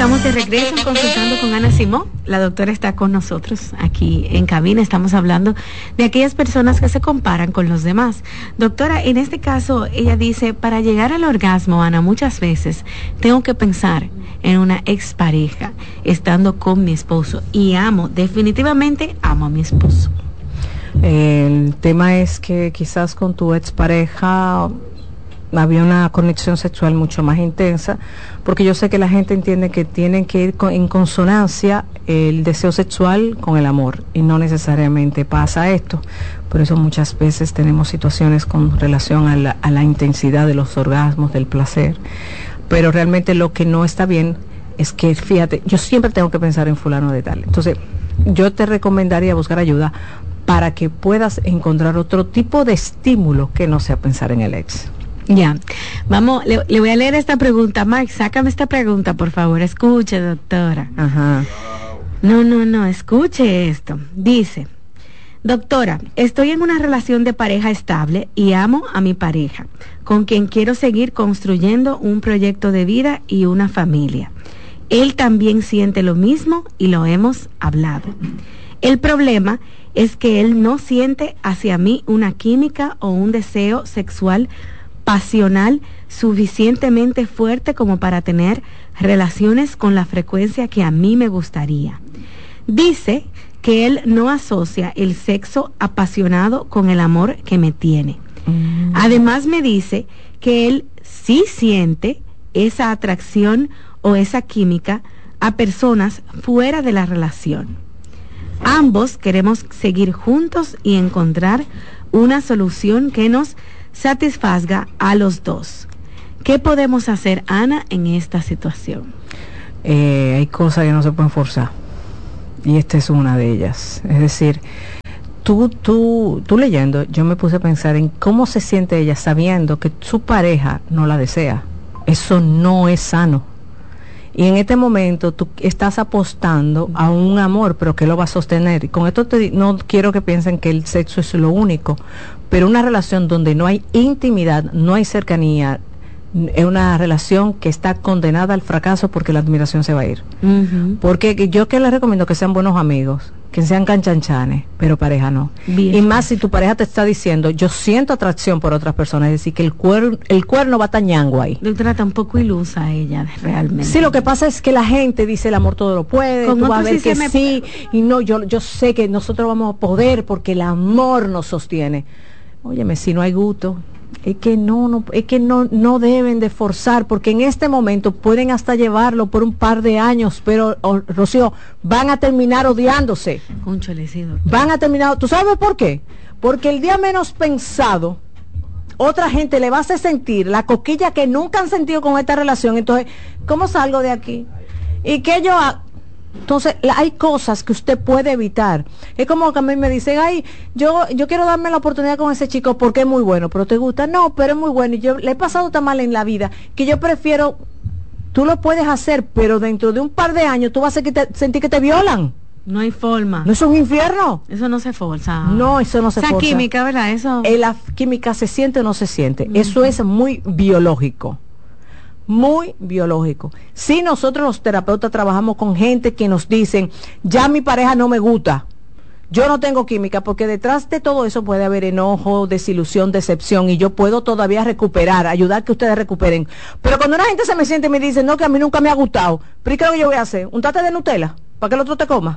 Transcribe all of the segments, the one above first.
Estamos de regreso consultando con Ana Simón. La doctora está con nosotros aquí en cabina. Estamos hablando de aquellas personas que se comparan con los demás. Doctora, en este caso, ella dice, para llegar al orgasmo, Ana, muchas veces tengo que pensar en una expareja estando con mi esposo. Y definitivamente amo a mi esposo. El tema es que quizás con tu expareja había una conexión sexual mucho más intensa, porque yo sé que la gente entiende que tienen que ir en consonancia el deseo sexual con el amor, y no necesariamente pasa esto. Por eso muchas veces tenemos situaciones con relación a la intensidad de los orgasmos, del placer, pero realmente lo que no está bien es que, fíjate, yo siempre tengo que pensar en fulano de tal. Entonces yo te recomendaría buscar ayuda para que puedas encontrar otro tipo de estímulo que no sea pensar en el ex. Ya, vamos, le voy a leer esta pregunta. Mark, sácame esta pregunta, por favor. Escuche, doctora. Ajá. No, escuche esto. Dice, doctora, estoy en una relación de pareja estable y amo a mi pareja, con quien quiero seguir construyendo un proyecto de vida y una familia. Él también siente lo mismo y lo hemos hablado. El problema es que él no siente hacia mí una química o un deseo sexual pasional suficientemente fuerte como para tener relaciones con la frecuencia que a mí me gustaría. Dice que él no asocia el sexo apasionado con el amor que me tiene. Además me dice que él sí siente esa atracción o esa química a personas fuera de la relación. Ambos queremos seguir juntos y encontrar una solución que nos satisfaga a los dos. ¿Qué podemos hacer, Ana, en esta situación? Hay cosas que no se pueden forzar, y esta es una de ellas. Es decir, tú leyendo, yo me puse a pensar en cómo se siente ella sabiendo que su pareja no la desea. Eso no es sano. Y en este momento tú estás apostando a un amor, pero que lo va a sostener. Y con esto no quiero que piensen que el sexo es lo único, pero una relación donde no hay intimidad, no hay cercanía, es una relación que está condenada al fracaso, porque la admiración se va a ir. Porque yo que les recomiendo que sean buenos amigos, que sean canchanchanes, pero pareja no. Bien. Y más si tu pareja te está diciendo, yo siento atracción por otras personas, es decir, que el cuerno va tañango ahí. Doctora, tampoco ilusa ella realmente. Sí, lo que pasa es que la gente dice el amor todo lo puede, tú vas a ver que sí, y no, yo sé que nosotros vamos a poder porque el amor nos sostiene. Óyeme, si no hay gusto, es que no deben de forzar, porque en este momento pueden hasta llevarlo por un par de años, pero Rocío, van a terminar odiándose. Van a terminar, ¿tú sabes por qué? Porque el día menos pensado, otra gente le va a hacer sentir la coquilla que nunca han sentido con esta relación. Entonces, ¿cómo salgo de aquí? ¿Y qué yo hago? Entonces, hay cosas que usted puede evitar. Es como que a mí me dicen, ay, yo quiero darme la oportunidad con ese chico porque es muy bueno, pero ¿te gusta? No, pero es muy bueno, y yo le he pasado tan mal en la vida que yo prefiero. Tú lo puedes hacer, pero dentro de un par de años tú vas a sentir que te violan. No hay forma. ¿No es un infierno? Eso no se forza. No, eso no se forza. Esa química, ¿verdad? Eso. La química se siente o no se siente. Eso es muy biológico. Muy biológico. Si nosotros los terapeutas trabajamos con gente que nos dicen, ya mi pareja no me gusta, yo no tengo química, porque detrás de todo eso puede haber enojo, desilusión, decepción, y yo puedo todavía recuperar, ayudar que ustedes recuperen. Pero cuando una gente se me siente y me dice, no, que a mí nunca me ha gustado, ¿pero qué es lo que yo voy a hacer? ¿Un tate de Nutella para que el otro te coma?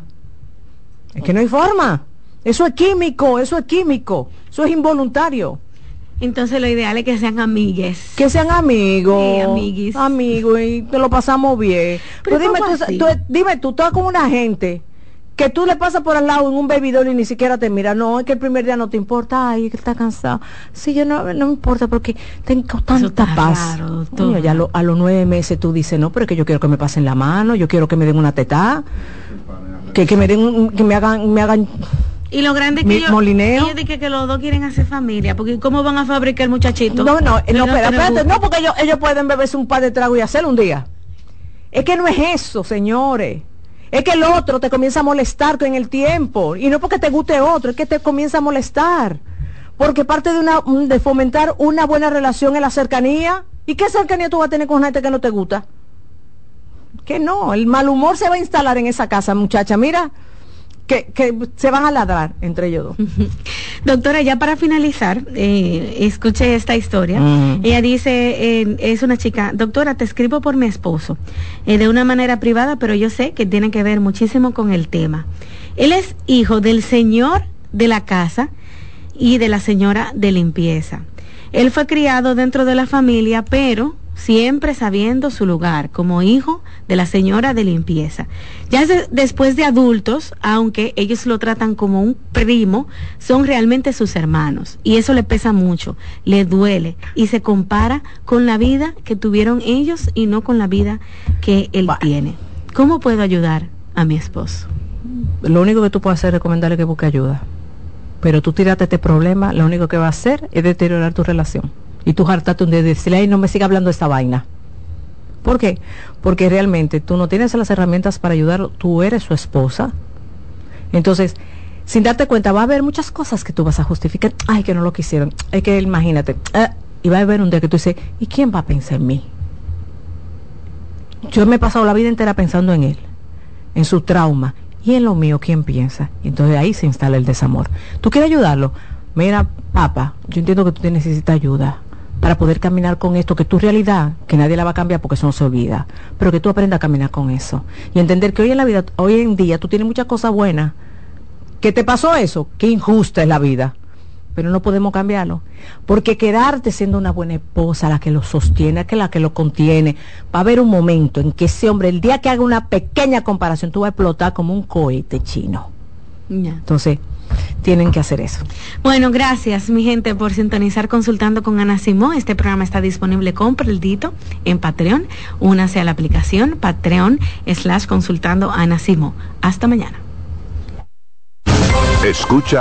Es que no hay forma. Eso es químico, eso es involuntario. Entonces lo ideal es que sean amigues. Que sean amigos. Sí, amiguis. Amigos, y te lo pasamos bien. Pero dime tú estás con una gente que tú le pasas por al lado en un bebidor y ni siquiera te mira. No, es que el primer día no te importa. Ay, que está cansado. Sí, yo no me importa porque tengo tanta paz. Coño, ya a los 9 meses tú dices, no, pero es que yo quiero que me pasen la mano, yo quiero que me den una teta, que me hagan y lo grande es que ellos dicen que los dos quieren hacer familia, porque ¿cómo van a fabricar el muchachito? Espérate, no, porque ellos pueden beberse un par de tragos y hacerlo un día. Es que no es eso, señores. Es que el otro te comienza a molestar en el tiempo, y no porque te guste otro, es que te comienza a molestar. Porque parte de fomentar una buena relación en la cercanía. ¿Y qué cercanía tú vas a tener con gente que no te gusta? que no, el mal humor se va a instalar en esa casa, muchacha, mira, que se van a ladrar entre ellos dos. Doctora, ya para finalizar, escuche esta historia. Ella dice, es una chica, doctora, te escribo por mi esposo, de una manera privada, pero yo sé que tiene que ver muchísimo con el tema. Él es hijo del señor de la casa y de la señora de limpieza. Él fue criado dentro de la familia, pero siempre sabiendo su lugar como hijo de la señora de limpieza. Ya después de adultos, aunque ellos lo tratan como un primo, son realmente sus hermanos y eso le pesa mucho, le duele y se compara con la vida que tuvieron ellos y no con la vida que él tiene. ¿Cómo puedo ayudar a mi esposo? Lo único que tú puedes hacer es recomendarle que busque ayuda, pero tú tírate este problema, lo único que va a hacer es deteriorar tu relación. Y tú hartate un día de decirle, ay, no me siga hablando de esta vaina. ¿Por qué? Porque realmente tú no tienes las herramientas para ayudar, tú eres su esposa. Entonces, sin darte cuenta, va a haber muchas cosas que tú vas a justificar. Ay, que no lo quisieron. Es que imagínate. Y va a haber un día que tú dices, ¿y quién va a pensar en mí? Yo me he pasado la vida entera pensando en él, en su trauma. Y en lo mío, ¿quién piensa? Y entonces ahí se instala el desamor. ¿Tú quieres ayudarlo? Mira, papá, yo entiendo que tú necesitas ayuda para poder caminar con esto, que tu realidad, que nadie la va a cambiar porque eso no se olvida, pero que tú aprendas a caminar con eso y entender que hoy en la vida, hoy en día tú tienes muchas cosas buenas. ¿Qué te pasó eso? Qué injusta es la vida, pero no podemos cambiarlo, porque quedarte siendo una buena esposa, la que lo sostiene, que la que lo contiene, va a haber un momento en que ese hombre, el día que haga una pequeña comparación, tú vas a explotar como un cohete chino. Entonces tienen que hacer eso. Bueno, gracias mi gente por sintonizar Consultando con Ana Simó. Este programa está disponible completito en Patreon. Únase a la aplicación Patreon/Consultando Ana Simó. Hasta mañana. Escucha